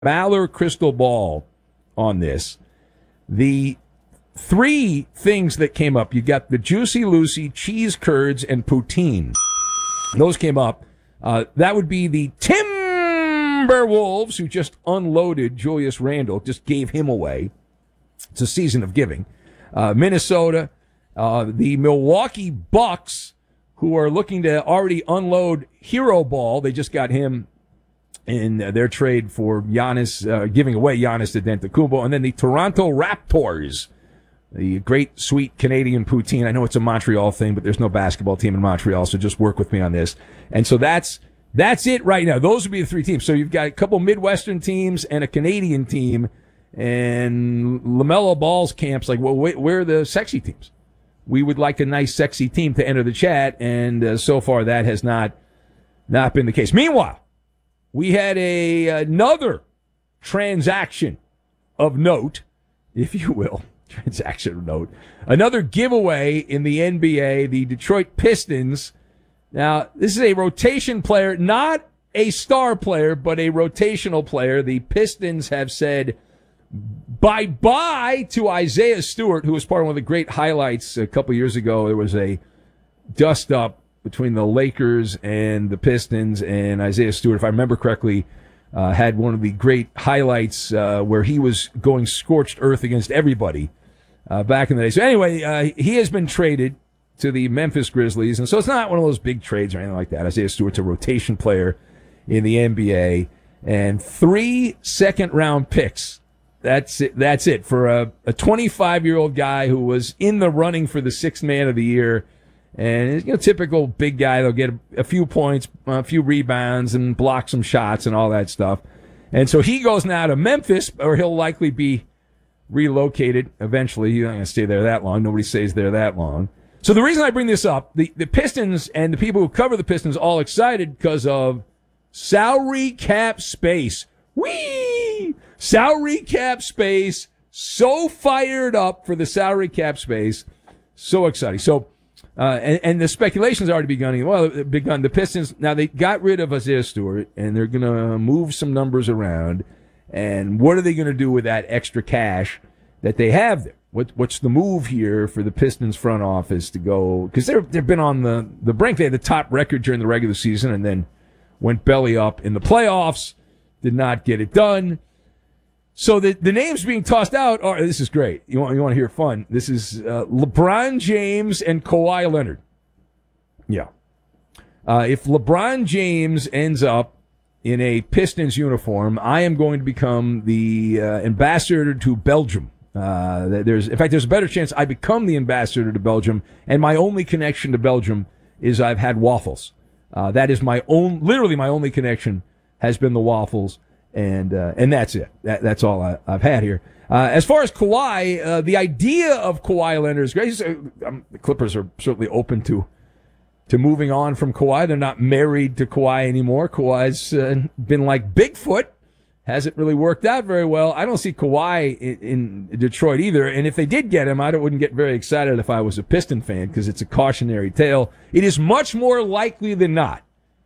Maller crystal ball on this, the three things that came up, you got the Juicy Lucy, cheese curds, and poutine. Those came up. That would be the Timberwolves, who just unloaded Julius Randle, just gave him away. It's a season of giving. Minnesota, the Milwaukee Bucks, who are looking to already unload Hero Ball. They just got him in their trade for Giannis, giving away Giannis Antetokounmpo. And then the Toronto Raptors, the great, sweet Canadian poutine. I know it's a Montreal thing, but there's no basketball team in Montreal, so just work with me on this. And so that's it right now. Those would be the three teams. So you've got a couple Midwestern teams and a Canadian team, and LaMelo Ball's camp's like, well, where are the sexy teams? We would like a nice, sexy team to enter the chat, and so far that has not been the case. Meanwhile, we had another transaction of note, if you will. Transaction of note. Another giveaway in the NBA, the Detroit Pistons. Now, this is a rotation player, not a star player, but a rotational player. The Pistons have said bye-bye to Isaiah Stewart, who was part of one of the great highlights a couple years ago. There was a dust-up between the Lakers and the Pistons, and Isaiah Stewart, if I remember correctly, had one of the great highlights where he was going scorched earth against everybody back in the day. So anyway, he has been traded to the Memphis Grizzlies, and so it's not one of those big trades or anything like that. Isaiah Stewart's a rotation player in the NBA, and 3 second-round picks. That's it for a 25-year-old guy who was in the running for the sixth man of the year. And, typical big guy. They'll get a few points, a few rebounds, and block some shots and all that stuff. And so he goes now to Memphis, or he'll likely be relocated eventually. He's not going to stay there that long. Nobody stays there that long. So the reason I bring this up, the Pistons and the people who cover the Pistons all excited because of salary cap space. Whee! Salary cap space. So fired up for the salary cap space. So exciting. So, and the speculation's already begun. Well, the Pistons, now they got rid of Isaiah Stewart, and they're going to move some numbers around. And what are they going to do with that extra cash that they have there? What's the move here for the Pistons front office to go? Because they've been on the brink. They had the top record during the regular season and then went belly up in the playoffs, did not get it done. So the names being tossed out are, this is great. You want to hear fun. This is LeBron James and Kawhi Leonard. Yeah. If LeBron James ends up in a Pistons uniform, I am going to become the ambassador to Belgium. There's a better chance I become the ambassador to Belgium, and my only connection to Belgium is I've had waffles. That is literally my only connection has been the waffles. And that's it. That's all I've had here. As far as Kawhi, the idea of Kawhi Leonard is great. The Clippers are certainly open to moving on from Kawhi. They're not married to Kawhi anymore. Kawhi's been like Bigfoot. Hasn't really worked out very well. I don't see Kawhi in Detroit either. And if they did get him, I wouldn't get very excited if I was a Piston fan because it's a cautionary tale. It is much more likely than not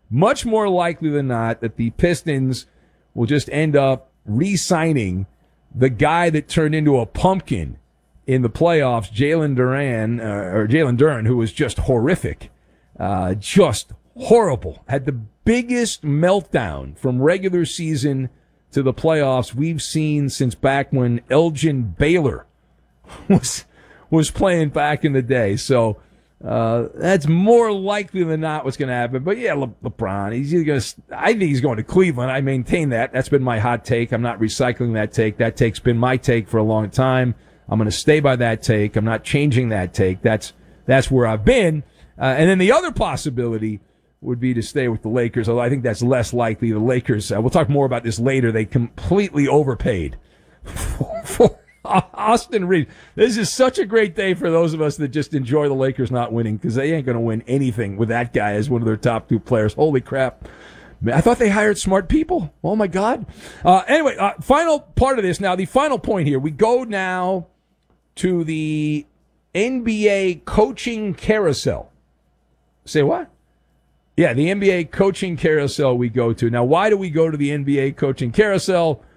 that the Pistons will just end up re-signing the guy that turned into a pumpkin in the playoffs, Jalen Duren, who was just horrific, just horrible. Had the biggest meltdown from regular season to the playoffs we've seen since back when Elgin Baylor was playing back in the day. So that's more likely than not what's going to happen. But yeah, LeBron, I think he's going to Cleveland. I maintain that. That's been my hot take. I'm not recycling that take. That take's been my take for a long time. I'm going to stay by that take. I'm not changing that take. That's where I've been. And then the other possibility would be to stay with the Lakers, although I think that's less likely. The Lakers, we'll talk more about this later. They completely overpaid for Austin Reeves. This is such a great day for those of us that just enjoy the Lakers not winning because they ain't going to win anything with that guy as one of their top two players. Holy crap. Man, I thought they hired smart people. Oh, my God. Anyway, final part of this. Now, the final point here. We go now to the NBA coaching carousel. Say what? Yeah, the NBA coaching carousel we go to. Now, why do we go to the NBA coaching carousel?